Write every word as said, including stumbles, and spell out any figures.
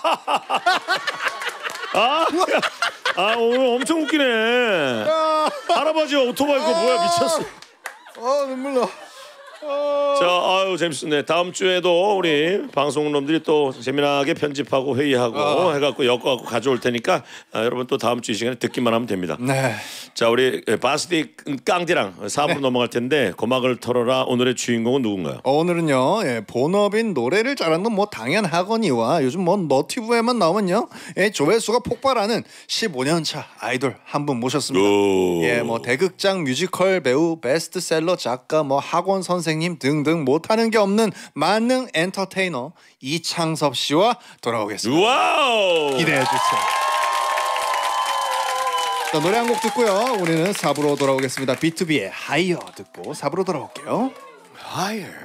아, 아 오늘 엄청 웃기네. 할아버지 오토바이 그거 뭐야 미쳤어. 아 눈물 나. 자, 아유 재밌었네. 다음 주에도 우리 방송놈들이 또 재미나게 편집하고 회의하고 아. 해갖고 엮어갖고 가져올 테니까 아, 여러분 또 다음 주 이 시간에 듣기만 하면 됩니다. 네. 자, 우리 바스디 깡디랑 사 부로 네. 넘어갈 텐데 고막을 털어라. 오늘의 주인공은 누군가요? 어, 오늘은요 예, 본업인 노래를 잘하는 건 뭐 당연하거니와 요즘 뭐 너튜브에만 나오면요 예, 조회수가 폭발하는 십오 년 차 아이돌 한 분 모셨습니다. 예, 뭐 대극장 뮤지컬 배우, 베스트셀러 작가, 뭐 학원 선생님 등등 못하는 게 없는 만능 엔터테이너 이창섭 씨와 돌아오겠습니다. 와우! 기대해 주세요. 자, 노래 한 곡 듣고요. 우리는 사 부로 돌아오겠습니다. 비투비의 하이어 듣고 사 부로 돌아올게요. 하이어.